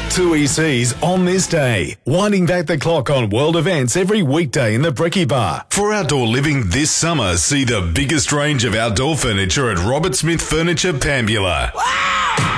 Two ECs on this day, winding back the clock on world events every weekday in the Brekkie Bar. For outdoor living this summer, see the biggest range of outdoor furniture at Robert Smith Furniture Pambula. Wow!